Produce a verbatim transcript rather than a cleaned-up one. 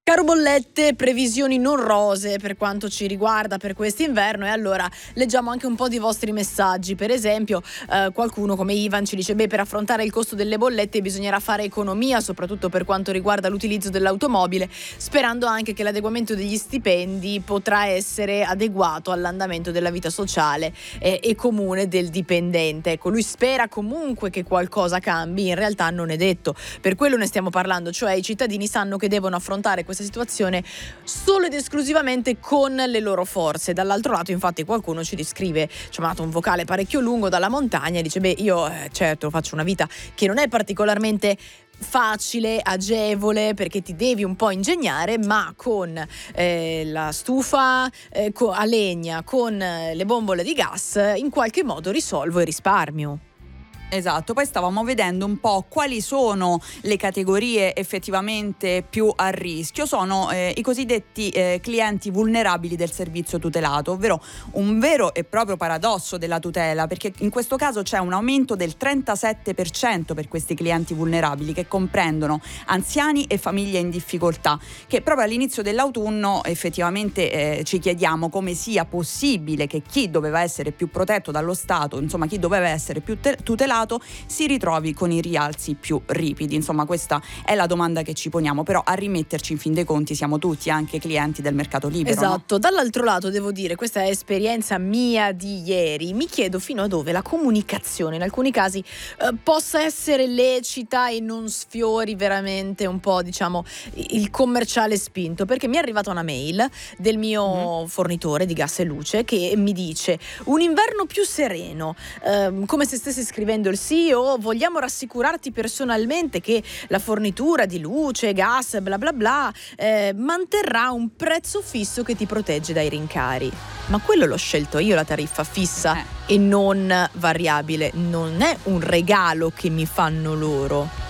Caro bollette, previsioni non rosee per quanto ci riguarda per quest'inverno, e allora leggiamo anche un po' di vostri messaggi. Per esempio eh, qualcuno come Ivan ci dice: beh, per affrontare il costo delle bollette bisognerà fare economia, soprattutto per quanto riguarda l'utilizzo dell'automobile, sperando anche che l'adeguamento degli stipendi potrà essere adeguato all'andamento della vita sociale eh, e comune del dipendente. Ecco, lui spera comunque che qualcosa cambi, in realtà non è detto. Per quello ne stiamo parlando, cioè i cittadini sanno che devono affrontare questa situazione solo ed esclusivamente con le loro forze. Dall'altro lato, infatti, qualcuno ci descrive, ci ha mandato un vocale parecchio lungo dalla montagna e dice: beh, io eh, certo faccio una vita che non è particolarmente facile, agevole, perché ti devi un po' ingegnare, ma con eh, la stufa eh, co- a legna, con eh, le bombole di gas, in qualche modo risolvo e risparmio. Esatto, poi stavamo vedendo un po' quali sono le categorie effettivamente più a rischio. Sono eh, i cosiddetti eh, clienti vulnerabili del servizio tutelato, ovvero un vero e proprio paradosso della tutela, perché in questo caso c'è un aumento del trentasette per cento per questi clienti vulnerabili, che comprendono anziani e famiglie in difficoltà, che proprio all'inizio dell'autunno effettivamente eh, ci chiediamo come sia possibile che chi doveva essere più protetto dallo Stato, insomma chi doveva essere più te- tutelato, si ritrovi con i rialzi più ripidi. Insomma, questa è la domanda che ci poniamo, però a rimetterci in fin dei conti siamo tutti anche clienti del mercato libero. Esatto, no? Dall'altro lato devo dire, questa è esperienza mia di ieri, mi chiedo fino a dove la comunicazione in alcuni casi eh, possa essere lecita e non sfiori veramente un po', diciamo, il commerciale spinto, perché mi è arrivata una mail del mio mm. fornitore di gas e luce che mi dice: un inverno più sereno, eh, come se stesse scrivendo il C E O, vogliamo rassicurarti personalmente che la fornitura di luce, gas, bla bla bla eh, manterrà un prezzo fisso che ti protegge dai rincari. Ma quello l'ho scelto io, la tariffa fissa, eh. e non variabile, non è un regalo che mi fanno loro.